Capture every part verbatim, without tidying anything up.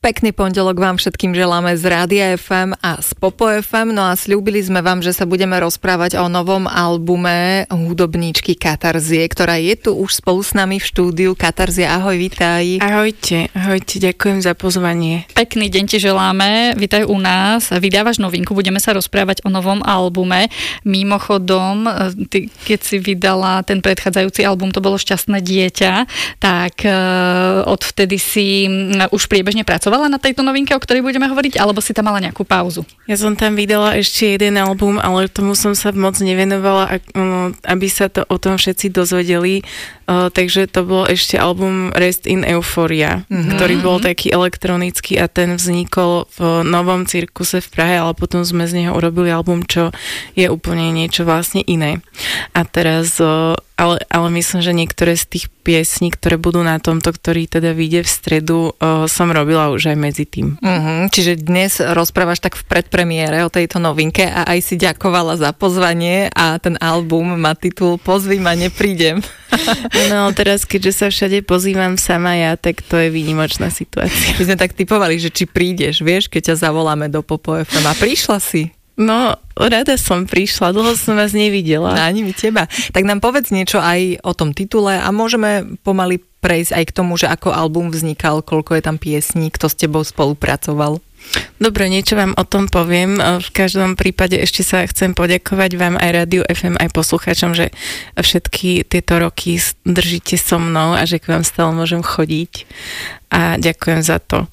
Pekný pondelok vám všetkým želáme z Rádia ef em a z Popo ef em. No a sľúbili sme vám, že sa budeme rozprávať o novom albume hudobníčky Katarzie, ktorá je tu už spolu s nami v štúdiu. Katarzia, ahoj, vitaj. Ahojte, ahojte, ďakujem za pozvanie. Pekný deň ti želáme, vitaj u nás. Vydávaš novinku, budeme sa rozprávať o novom albume. Mimochodom, ty, keď si vydala ten predchádzajúci album, to bolo Šťastné dieťa, tak uh, odvtedy si už priebežne pracovala na tejto novinke, o ktorej budeme hovoriť, alebo si tam mala nejakú pauzu? Ja som tam vydala ešte jeden album, ale tomu som sa moc nevenovala, aby sa to o tom všetci dozvedeli. Uh, takže to bol ešte album Rest in Euphoria, mm-hmm. ktorý bol taký elektronický a ten vznikol v Novom cirkuse v Prahe, ale potom sme z neho urobili album, čo je úplne niečo vlastne iné. A teraz uh, Ale, ale myslím, že niektoré z tých piesní, ktoré budú na tomto, ktorý teda vyjde v stredu, uh, som robila už aj medzi tým. Uh-huh. Čiže dnes rozprávaš tak v predpremiére o tejto novinke a aj si ďakovala za pozvanie a ten album má titul Pozvi ma, neprídem. No teraz, keďže sa všade pozývam sama ja, tak to je výnimočná situácia. My sme tak typovali, že či prídeš, vieš, keď ťa zavoláme do Popo ef em a prišla si. No, rada som prišla, dlho som vás nevidela. Ani mi teba. Tak nám povedz niečo aj o tom titule a môžeme pomaly prejsť aj k tomu, že ako album vznikal, koľko je tam piesní, kto s tebou spolupracoval. Dobre, niečo vám o tom poviem. V každom prípade ešte sa chcem poďakovať vám aj Rádiu ef em, aj poslucháčom, že všetky tieto roky držíte so mnou a že k vám stále môžem chodiť. A ďakujem za to.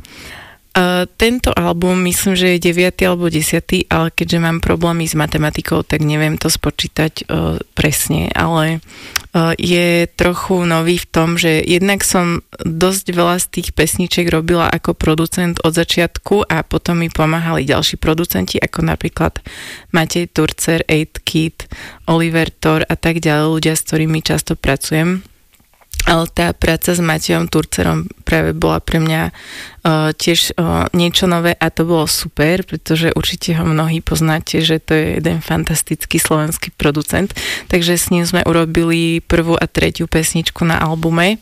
Uh, tento album myslím, že je deviaty alebo desiaty, ale keďže mám problémy s matematikou, tak neviem to spočítať uh, presne, ale uh, je trochu nový v tom, že jednak som dosť veľa z tých pesniček robila ako producent od začiatku a potom mi pomáhali ďalší producenti, ako napríklad Matej Turcer, Eight Kid, Oliver Thor a tak ďalej, ľudia, s ktorými často pracujem. Ale tá práca s Matejom Turcerom práve bola pre mňa uh, tiež uh, niečo nové a to bolo super, pretože určite ho mnohí poznáte, že to je jeden fantastický slovenský producent. Takže s ním sme urobili prvú a tretiu pesničku na albume.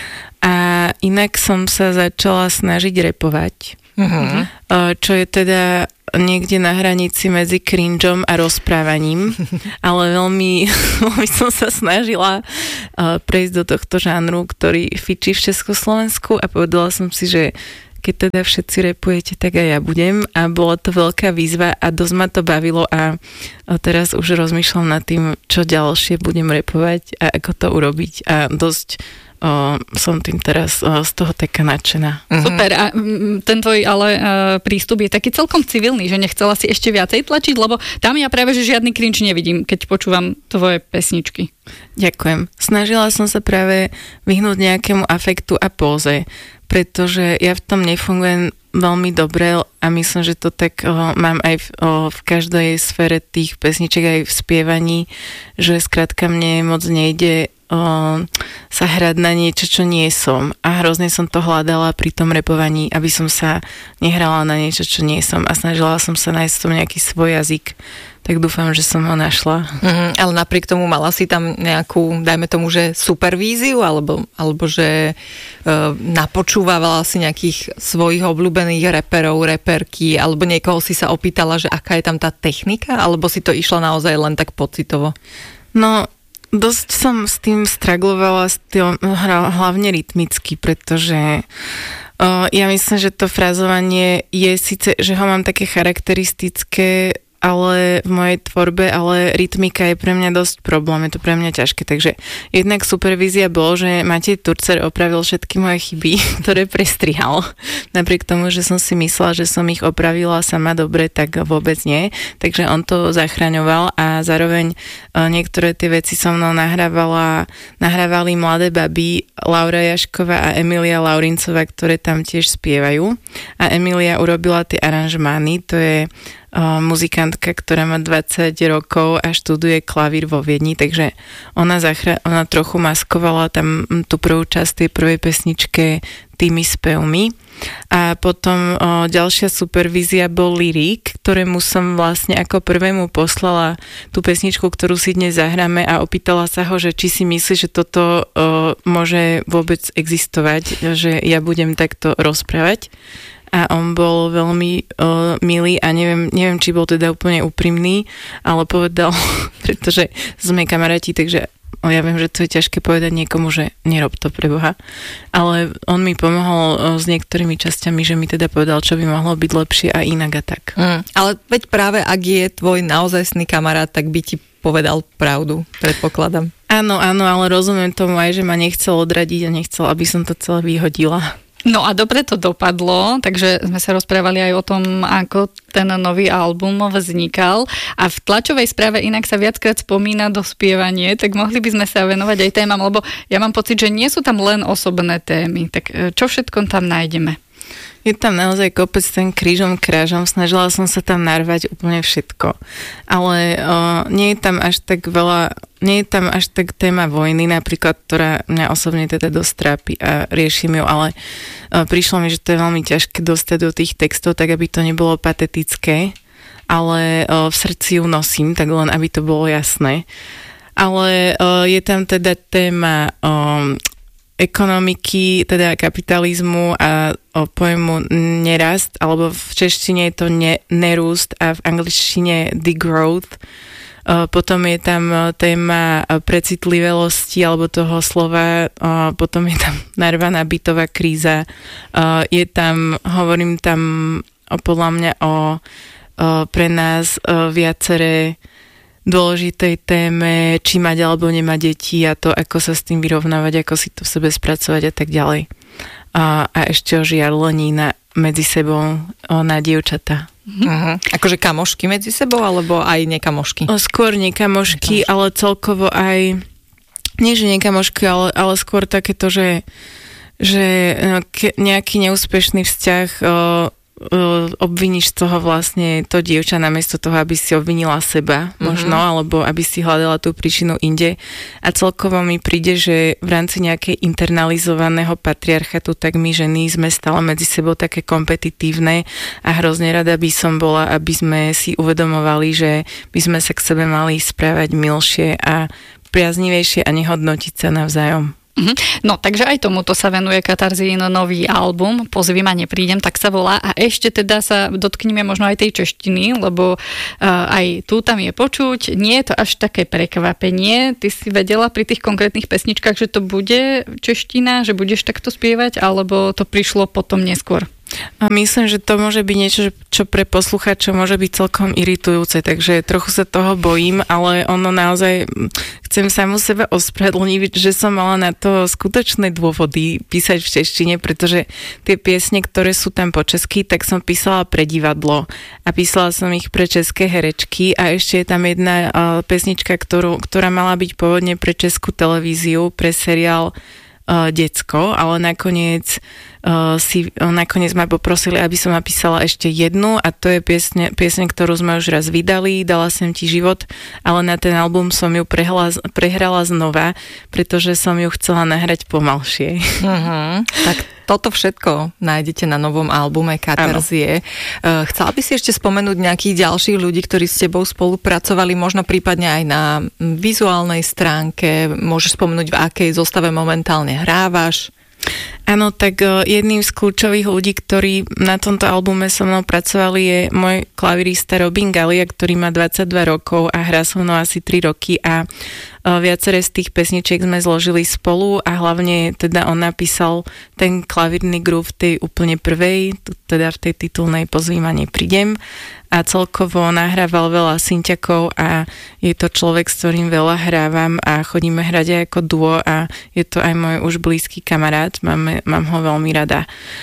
A inak som sa začala snažiť repovať. Uh-huh. Uh, čo je teda niekde na hranici medzi cringeom a rozprávaním, ale veľmi, veľmi som sa snažila uh, prejsť do tohto žánru, ktorý fičí v Československu a povedala som si, že keď teda všetci repujete, tak aj ja budem a bola to veľká výzva a dosť ma to bavilo a, a teraz už rozmýšľam nad tým, čo ďalšie budem repovať a ako to urobiť a dosť O, som tým teraz o, z toho taká nadšená. Uh-huh. Super. A m, ten tvoj ale uh, prístup je taký celkom civilný, že nechcela si ešte viacej tlačiť, lebo tam ja práve, že žiadny cringe nevidím, keď počúvam tvoje pesničky. Ďakujem. Snažila som sa práve vyhnúť nejakému afektu a póze, pretože ja v tom nefungujem veľmi dobre a myslím, že to tak o, mám aj v, o, v každej sfére tých pesniček, aj v spievaní, že skrátka mne moc nejde o, sa hrať na niečo, čo nie som. A hrozne som to hľadala pri tom repovaní, aby som sa nehrala na niečo, čo nie som. A snažila som sa nájsť v tom nejaký svoj jazyk. Tak dúfam, že som ho našla. Mm, ale napriek tomu mala si tam nejakú, dajme tomu, že supervíziu, alebo, alebo že e, napočúvala si nejakých svojich obľúbených reperov, reperky, alebo niekoho si sa opýtala, že aká je tam tá technika, alebo si to išla naozaj len tak pocitovo? No, dosť som s tým straglovala, s tým, hlavne rytmicky, pretože uh, ja myslím, že to frázovanie je síce, že ho mám také charakteristické, ale v mojej tvorbe, ale rytmika je pre mňa dosť problém, je to pre mňa ťažké, takže jednak supervízia bolo, že Matej Turcer opravil všetky moje chyby, ktoré prestrihal. Napriek tomu, že som si myslela, že som ich opravila sama dobre, tak vôbec nie, takže on to zachraňoval a zároveň niektoré tie veci so mnou nahrávala, nahrávali mladé baby Laura Jašková a Emilia Laurincová, ktoré tam tiež spievajú a Emilia urobila tie aranžmány, to je Uh, muzikantka, ktorá má dvadsať rokov a študuje klavír vo Viedni, takže ona, zachra- ona trochu maskovala tam tú prvú časť tej prvej pesničke tými spevmi. A potom uh, ďalšia supervízia bol Lyrik, ktorému som vlastne ako prvému poslala tú pesničku, ktorú si dnes zahráme a opýtala sa ho, že či si myslí, že toto uh, môže vôbec existovať, že ja budem takto rozprávať. a on bol veľmi uh, milý a neviem, neviem, či bol teda úplne úprimný, ale povedal, pretože sme kamaráti, takže ja viem, že to je ťažké povedať niekomu, že nerob to pre Boha, ale on mi pomohol s niektorými časťami, že mi teda povedal, čo by mohlo byť lepšie a inak a tak. Mm, ale veď práve ak je tvoj naozajstný kamarát, tak by ti povedal pravdu, predpokladám. Áno, áno, ale rozumiem tomu aj, že ma nechcel odradiť a nechcel, aby som to celé vyhodila. No a dobre to dopadlo, takže sme sa rozprávali aj o tom, ako ten nový album vznikal a v tlačovej správe inak sa viackrát spomína dospievanie, tak mohli by sme sa venovať aj témam, lebo ja mám pocit, že nie sú tam len osobné témy, tak čo všetko tam nájdeme? Je tam naozaj kopec ten krížom krážom, snažila som sa tam narvať úplne všetko, ale uh, nie je tam až tak veľa, nie je tam až tak téma vojny napríklad, ktorá mňa osobne teda dosť trápi a riešim ju, ale uh, prišlo mi, že to je veľmi ťažké dostať do tých textov, tak aby to nebolo patetické, ale uh, v srdci ju nosím, tak len aby to bolo jasné. Ale uh, je tam teda téma um, ekonomiky, teda kapitalizmu a o pojmu nerast, alebo v češtine je to ne, nerúst a v angličtine degrowth. Potom je tam téma precitlivelosti alebo toho slova, potom je tam narvaná bytová kríza. Je tam, hovorím tam podľa mňa o, o pre nás viaceré dôležitej téme, či mať alebo nemať deti a to, ako sa s tým vyrovnávať, ako si to v sebe spracovať a tak ďalej. A, a ešte o žiarlení na, medzi sebou o, na dievčatá. Uh-huh. Akože kamošky medzi sebou, alebo aj nekamošky? O, skôr nekamošky, ale celkovo aj nie, že nekamošky, ale, ale skôr takéto, že, že ke, nejaký neúspešný vzťah o, obviníš z toho vlastne to dievča namiesto toho, aby si obvinila seba možno, mm-hmm. alebo aby si hľadala tú príčinu inde. A celkovo mi príde, že v rámci nejakej internalizovaného patriarchatu, tak my ženy sme stále medzi sebou také kompetitívne a hrozne rada by som bola, aby sme si uvedomovali, že by sme sa k sebe mali správať milšie a priaznivejšie a nehodnotiť sa navzájom. No, takže aj tomuto sa venuje Katarzín nový album, Pozvi ma neprídem, tak sa volá a ešte teda sa dotkneme možno aj tej češtiny, lebo uh, aj tu tam je počuť, nie je to až také prekvapenie, ty si vedela pri tých konkrétnych pesničkách, že to bude čeština, že budeš takto spievať, alebo to prišlo potom neskôr? A myslím, že to môže byť niečo, čo pre poslucháčov môže byť celkom iritujúce, takže trochu sa toho bojím, ale ono naozaj, chcem samu sebe ospravedlniť, že som mala na to skutočné dôvody písať v češtine, pretože tie piesne, ktoré sú tam po česky, tak som písala pre divadlo a písala som ich pre české herečky a ešte je tam jedna uh, pesnička, ktorú, ktorá mala byť pôvodne pre českú televíziu, pre seriál uh, Decko, ale nakoniec Uh, si uh, nakoniec ma poprosili, aby som napísala ešte jednu a to je piesne, piesne, ktorú sme už raz vydali, Dala som ti život, ale na ten album som ju prehrala, prehrala znova, pretože som ju chcela nahrať pomalšie. Uh-huh. Tak toto všetko nájdete na novom albume Katarzie. Uh, chcela by si ešte spomenúť nejakých ďalších ľudí, ktorí s tebou spolupracovali, možno prípadne aj na vizuálnej stránke, môžeš spomenúť, v akej zostave momentálne hrávaš? Áno, tak jedným z kľúčových ľudí, ktorí na tomto albume so mnou pracovali, je môj klavirista Robin Gallia, ktorý má dvadsaťdva rokov a hrá so mnou asi tri roky a viaceré z tých pesničiek sme zložili spolu a hlavne teda on napísal ten klavírny groove v tej úplne prvej, teda v tej titulnej Pozvi ma neprídem a celkovo nahrával veľa synťakov a je to človek, s ktorým veľa hrávam a chodíme hrať aj ako duo a je to aj môj už blízky kamarát, mám, mám ho veľmi rada.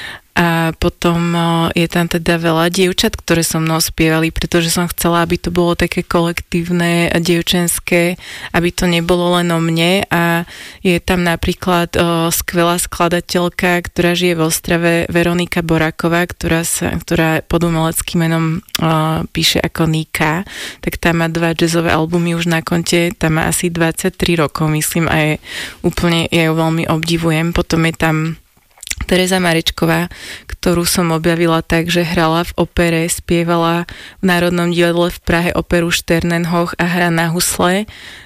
A potom je tam teda veľa dievčat, ktoré so mnou spievali, pretože som chcela, aby to bolo také kolektívne a dievčenské, aby to nebolo len o mne a je tam napríklad o, skvelá skladateľka, ktorá žije v Ostrave, Veronika Boráková, ktorá, sa, ktorá pod umeleckým menom o, píše ako Nika, tak tá má dva jazzové albumy už na konte, tam má asi dvadsaťtri rokov, myslím, a je úplne, ja ju veľmi obdivujem. Potom je tam Tereza Marečková, ktorú som objavila tak, že hrala v opere, spievala v Národnom divadle v Prahe operu Šternenhoch a hra na husle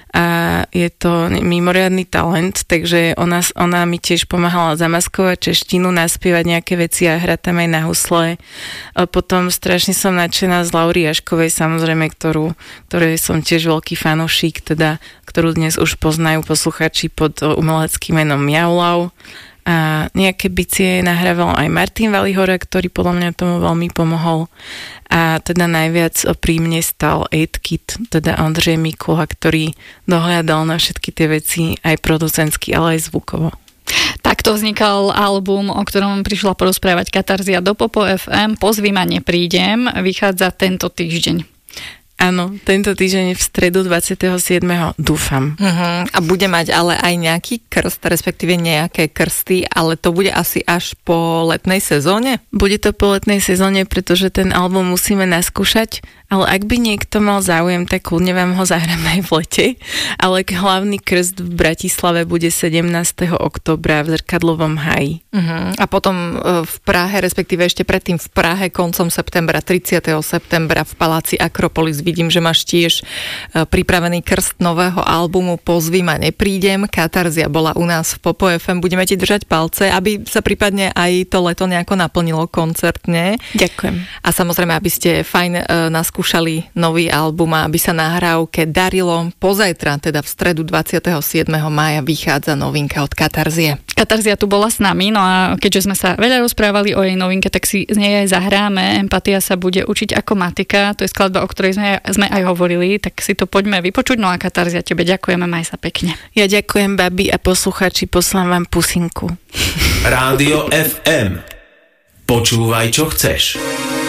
a je to mimoriadny talent, takže ona, ona mi tiež pomáhala zamaskovať češtinu, naspievať nejaké veci a hrať tam aj na husle. A potom strašne som nadšená z Laury Jaškovej, samozrejme, ktorú, ktorej som tiež veľký fanúšik, teda, ktorú dnes už poznajú posluchači pod umeleckým menom Miaulau. A nejaké bicie nahrával aj Martin Valihora, ktorý podľa mňa tomu veľmi pomohol. A teda najviac pri mne stal osem Kid, teda Ondřej Mikula, ktorý dohľadal na všetky tie veci aj producentsky, ale aj zvukovo. Takto vznikal album, o ktorom prišla porozprávať Katarzia do Popo ef em. Pozvi ma, neprídem. Vychádza tento týždeň. Áno, tento týždeň v stredu dvadsiateho siedmeho dúfam. Uh-huh. A bude mať ale aj nejaký krst, respektíve nejaké krsty, ale to bude asi až po letnej sezóne? Bude to po letnej sezóne, pretože ten album musíme naskúšať, ale ak by niekto mal záujem, tak kľudne vám ho zahráme aj v lete. Ale hlavný krst v Bratislave bude sedemnásteho októbra v Zrkadlovom háji. Uh-huh. A potom v Prahe, respektíve ešte predtým v Prahe koncom septembra, tridsiateho septembra v Paláci Akropolis. Vidím, že máš tiež pripravený krst nového albumu Pozvi ma, neprídem. Katarzia bola u nás v Popo ef em. Budeme ti držať palce, aby sa prípadne aj to leto nejako naplnilo koncertne. Ďakujem. A samozrejme, aby ste fajn naskúšali nový album a aby sa nahrávke darilo. Pozajtra, teda v stredu dvadsiateho siedmeho mája vychádza novinka od Katarzie. Katarzia tu bola s nami, no a keďže sme sa veľa rozprávali o jej novinke, tak si z nej aj zahráme. Empatia sa bude učiť ako matika. To je skladba, o ktorej sme, sme aj hovorili, tak si to poďme vypočuť. No a Katarzia, tebe ďakujeme, maj sa pekne. Ja ďakujem, babi, a posluchači, poslám vám pusinku. Rádio ef em. Počúvaj, čo chceš.